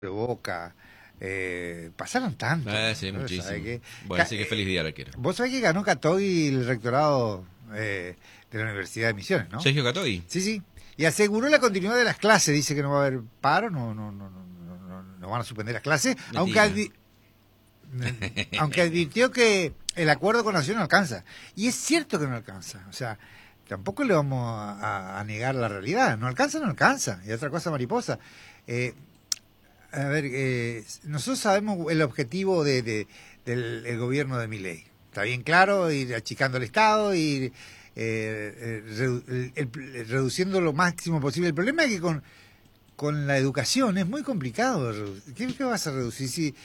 Boca, pasaron tanto. Sí, ¿no? muchísimo. Que, Bueno, así que feliz día le quiero. vos sabés que ganó Catoy el rectorado de la Universidad de Misiones, ¿no? Sergio Catoy. Sí, sí. Y aseguró la continuidad de las clases. Dice que no va a haber paro, no van a suspender las clases, aunque advirtió que el acuerdo con Nación no alcanza. Y es cierto que no alcanza. O sea, tampoco le vamos a negar la realidad. No alcanza, no alcanza. Y otra cosa mariposa. Nosotros sabemos el objetivo del el gobierno de Milei. Está bien claro, ir achicando el Estado, ir reduciendo lo máximo posible. El problema es que con la educación es muy complicado. ¿Qué vas a reducir?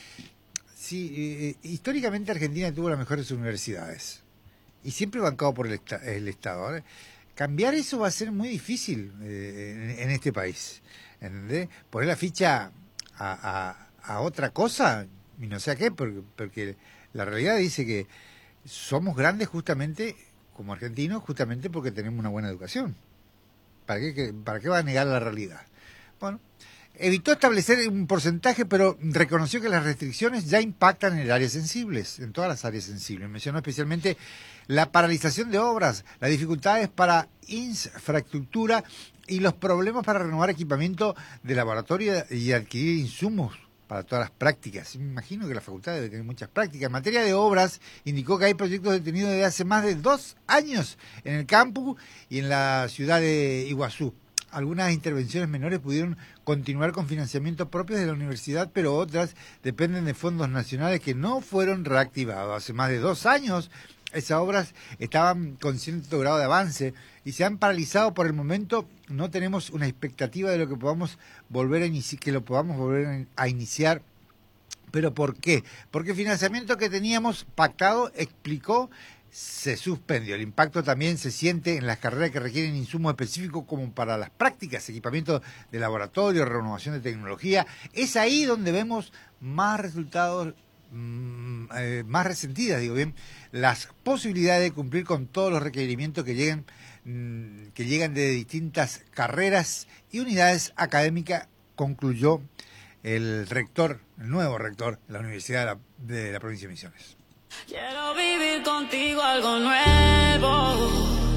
Si históricamente Argentina tuvo las mejores universidades y siempre bancado por el Estado. Ahora, cambiar eso va a ser muy difícil en este país. ¿Entendés? Poner la ficha a otra cosa y no sé a qué, porque la realidad dice que somos grandes justamente como argentinos, justamente porque tenemos una buena educación. ¿Para qué va a negar la realidad? Bueno, evitó establecer un porcentaje, pero reconoció que las restricciones ya impactan en el área sensibles, en todas las áreas sensibles. Mencionó especialmente la paralización de obras, las dificultades para infraestructura y los problemas para renovar equipamiento de laboratorio y adquirir insumos para todas las prácticas. Me imagino que la facultad debe tener muchas prácticas. En materia de obras, indicó que hay proyectos detenidos desde hace más de 2 años en el campus y en la ciudad de Iguazú. Algunas intervenciones menores pudieron continuar con financiamiento propio de la universidad, pero otras dependen de fondos nacionales que no fueron reactivados. Hace más de 2 años esas obras estaban con cierto grado de avance y se han paralizado por el momento. No tenemos una expectativa de lo que podamos volver a iniciar. ¿Pero por qué? Porque el financiamiento que teníamos pactado, explicó, se suspendió. El impacto también se siente en las carreras que requieren insumos específicos como para las prácticas, equipamiento de laboratorio, renovación de tecnología. Es ahí donde vemos más resultados, más resentidas, digo bien, las posibilidades de cumplir con todos los requerimientos que llegan de distintas carreras y unidades académicas, concluyó el nuevo rector de la Universidad de la Provincia de Misiones. Quiero vivir contigo algo nuevo.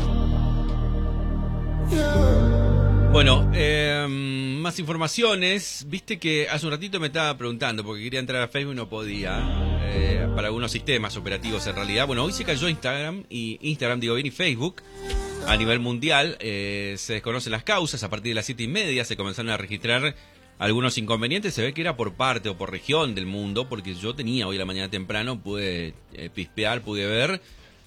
Bueno, más informaciones. Viste que hace un ratito me estaba preguntando, porque quería entrar a Facebook y no podía, para algunos sistemas operativos en realidad. Bueno, hoy se cayó Instagram y Facebook a nivel mundial. Se desconocen las causas. A partir de las 7:30 se comenzaron a registrar algunos inconvenientes. Se ve que era por parte o por región del mundo, porque yo tenía hoy a la mañana temprano, pude pispear, pude ver,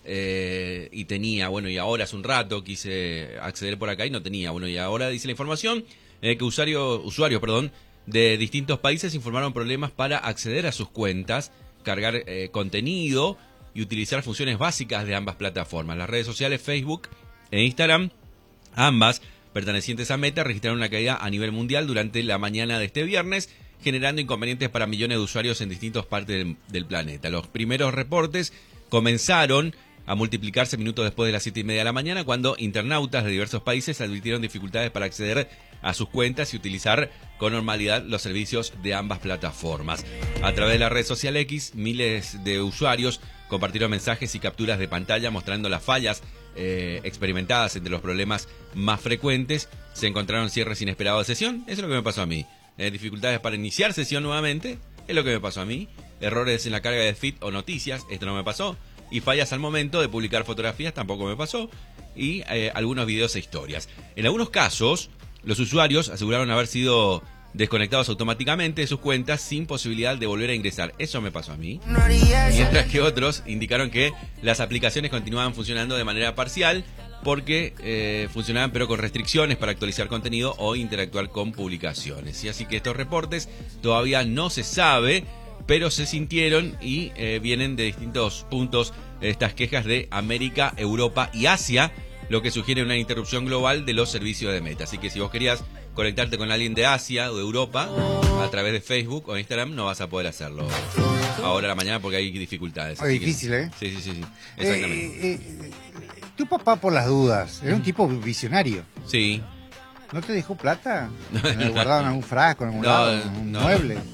y tenía, bueno, y ahora hace un rato quise acceder por acá y no tenía, bueno, y ahora dice la información que usuarios, de distintos países informaron problemas para acceder a sus cuentas, cargar contenido y utilizar funciones básicas de ambas plataformas. Las redes sociales Facebook e Instagram, ambas pertenecientes a Meta, registraron una caída a nivel mundial durante la mañana de este viernes, generando inconvenientes para millones de usuarios en distintas partes del planeta. Los primeros reportes comenzaron a multiplicarse minutos después de las 7:30 de la mañana, cuando internautas de diversos países advirtieron dificultades para acceder a sus cuentas y utilizar con normalidad los servicios de ambas plataformas. A través de la red social X, miles de usuarios compartieron mensajes y capturas de pantalla mostrando las fallas experimentadas. Entre los problemas más frecuentes se encontraron cierres inesperados de sesión. Eso es lo que me pasó a mí. Dificultades para iniciar sesión nuevamente. Es lo que me pasó a mí. Errores en la carga de feed o noticias. Esto no me pasó. Y fallas al momento de publicar fotografías. Tampoco me pasó. Y algunos videos e historias. En algunos casos, los usuarios aseguraron haber sido desconectados automáticamente de sus cuentas sin posibilidad de volver a ingresar. Eso me pasó a mí. Mientras que otros indicaron que las aplicaciones continuaban funcionando de manera parcial porque funcionaban pero con restricciones para actualizar contenido o interactuar con publicaciones. Y así que estos reportes todavía no se sabe, pero se sintieron y vienen de distintos puntos estas quejas de América, Europa y Asia, lo que sugiere una interrupción global de los servicios de Meta. Así que si vos querías conectarte con alguien de Asia o de Europa a través de Facebook o Instagram, no vas a poder hacerlo ahora a la mañana porque hay dificultades. Es difícil, ¿eh? Sí, exactamente. Tu papá, por las dudas, era un tipo visionario. Sí. ¿No te dejó plata? ¿Guardado en algún frasco, en algún No, lado, en un no. mueble?